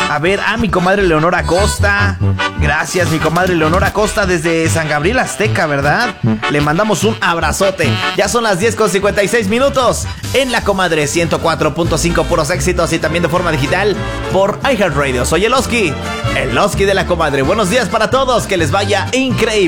A ver, mi comadre Leonora Costa. Gracias, mi comadre Leonora Costa desde San Gabriel Azteca, ¿verdad? Le mandamos un abrazote. Ya son las 10:56 en La Comadre 104.5, puros éxitos, y también de forma digital por iHeartRadio. Soy el Oski de La Comadre. Buenos días para todos, que les vaya increíble.